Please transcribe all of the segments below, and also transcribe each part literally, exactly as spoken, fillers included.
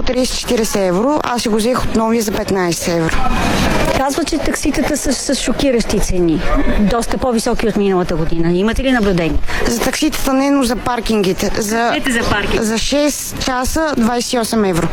по трийсет-четирийсет евро, аз си го взех от новия за петнайсет евро. Казва, че такситата са с шокиращи цени. Доста по-високи от миналата година. Имате ли наблюдение? За такситата не, но за паркингите. За, за паркинг. За шест часа двайсет и осем евро.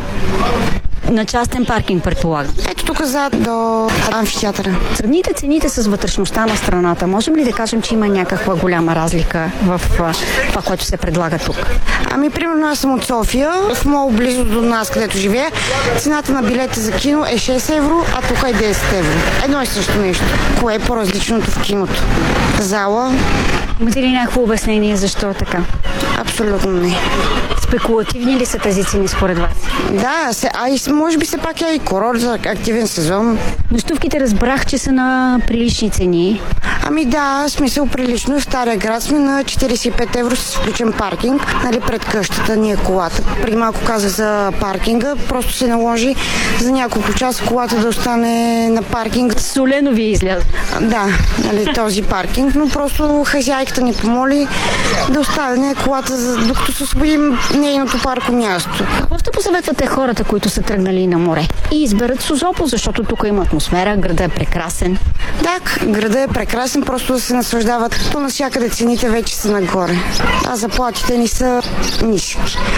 На частен паркинг, предполагам. Ето тук зад до амфитеатъра. Сравните цените с вътрешността на страната. Можем ли да кажем, че има някаква голяма разлика в това, което се предлага тук? Ами, примерно, аз съм от София, в мол близо до нас, където живея. Цената на билета за кино е шест евро, а тук е десет евро. Едно и също нещо. Кое е по-различното в киното? Зала. Имате ли някакво обяснение защо е така? Абсолютно не. Спекулативни ли са тези цени според вас? Да, се, а и може би все пак е и курорт за активен сезон. Нощувките разбрах, че са на прилични цени. Ами да, смисъл прилично. В Стария град сме на четирийсет и пет евро с включен паркинг. Нали, пред къщата ни е колата. Преди малко казах за паркинга. Просто се наложи за няколко часа колата да остане на паркинг. Солено ви изляза. Да, нали, този паркинг, но просто хазяйката ни помоли да остане колата, докато се освободим нейното парко място. Какво ще посъветвате хората, които са тръгнали на море и изберат Созопол, защото тук има атмосфера, градът е прекрасен? Да, градът е прекрасен, просто да се наслаждават. То навсякъде цените вече са нагоре. А заплатите ни са ниски.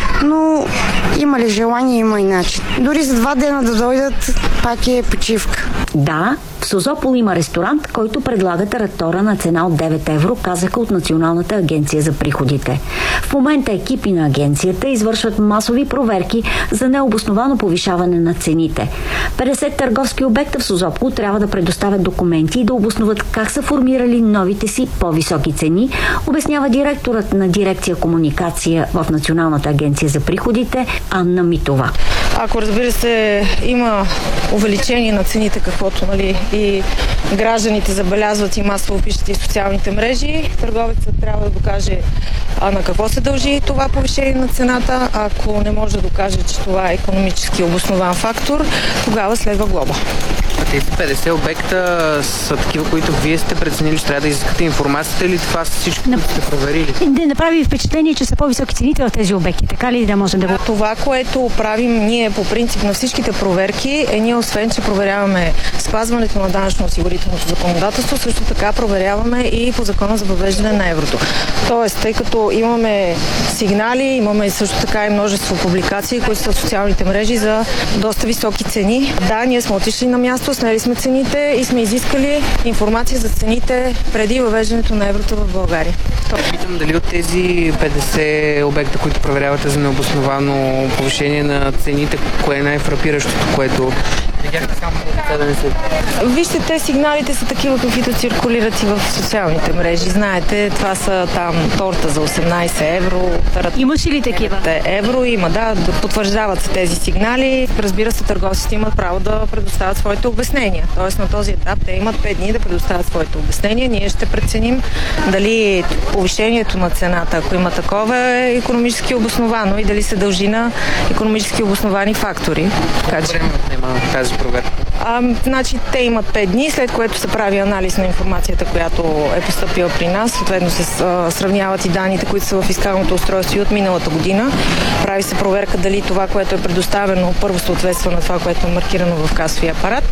Но има ли желание, има и начин. Дори за два дена да дойдат, пак е почивка. Да, в Созопол има ресторант, който предлага таратора на цена от девет евро, казаха от Националната агенция за приходите. В момента екипи на агенцията извършват масови проверки за необосновано повишаване на цените. петдесет търговски обекта в Созопол трябва да предоставят документи и да обосноват как са формирали новите си по-високи цени, обяснява директорът на дирекция комуникация в Националната агенция за приходите Анна Митова. Ако, разбира се, има увеличение на цените, каквото, нали, и гражданите забелязват и масово пишат и социалните мрежи, търговецът трябва да докаже а, на какво се дължи това повишение на цената. Ако не може да докаже, че това е икономически обоснован фактор, тогава следва глоба. А тези петдесет обекта са такива, които вие сте преценили, че трябва да изискате информацията или това са всички, които сте проверили? Не направи впечатление, че са по-високи цените в тези обекти, така ли да може да го... Това, което правим ние по принцип на всичките проверки, е ние освен, че проверяваме спазването на данъчно-осигурителното законодателство, също така проверяваме и по закона за въвеждане на еврото. Тоест, тъй като имаме сигнали, имаме също така и множество публикации, които са в социалните мрежи за доста високи цени. Да, ние сме отишли на място, снели сме цените и сме изискали информация за цените преди въвеждането на еврото в България. Питам дали от тези петдесет обекта, които проверявате за необосновано повишение на цените, кое е най-фрапиращото, което видяхте само да не се... Вижте, те сигналите са такива, каквито циркулират и в социалните мрежи. Знаете, това са там торта за осемнайсет евро. Имаш ли такива? Евро има, да, потвърждават се тези сигнали. Разбира се, търговците имат право да предоставят своите обяснения. Тоест на този етап те имат пет дни да предоставят своите обяснения. Ние ще преценим дали повишението на цената, ако има такова, е икономически обосновано и дали се дължи на икономически обосновани фактори. Как време отнема тази проверка? А, значи, те имат пет дни, след което се прави анализ на информацията, която е постъпила при нас. Съответно се а, сравняват и данните, които са в фискалното устройство и от миналата година. Прави се проверка дали това, което е предоставено, първо съответства на това, което е маркирано в касовия апарат.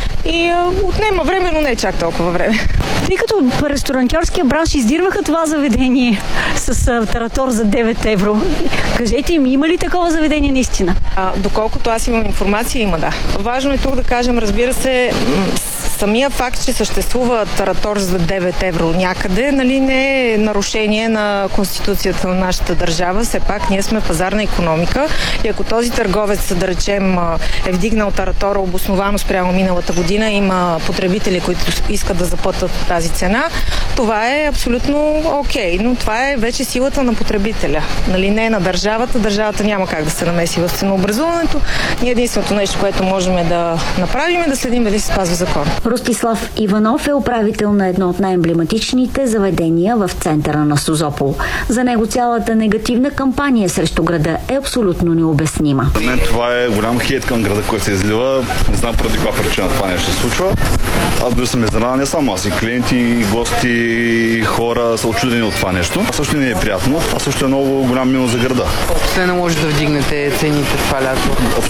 И а, отнема време, но не е чак толкова време. Тъй като ресторантьорския бранш издирваха това заведение с а, таратор за девет евро, кажете им, има ли такова заведение наистина? А, доколкото аз имам информация, има, да. Важно е тук да кажем, разбира се, самия факт, че съществува таратор за девет евро някъде, нали, не е нарушение на конституцията на нашата държава. Все пак ние сме пазарна икономика и ако този търговец, да речем, е вдигнал таратора обосновано спрямо миналата година, има потребители, които искат да заплатят тази цена, това е абсолютно окей, но това е вече силата на потребителя. Нали, не е на държавата. Държавата няма как да се намеси в ценообразуването. Ние единственото нещо, което можем да направим, е да следим дали се спазва закон. Ростислав Иванов е управител на едно от най-емблематичните заведения в центъра на Созопол. За него цялата негативна кампания срещу града е абсолютно необяснима. За мен това е голям хейт към града, който се излива. Не знам поради каква причина това нещо се случва. Аз дори съм изненадан, не само аз, и клиенти, и гости, и хора са очудени от това нещо. Това също не е приятно. Това също е много голям минус за града. Колко се наложи да вдигнете цените това лято?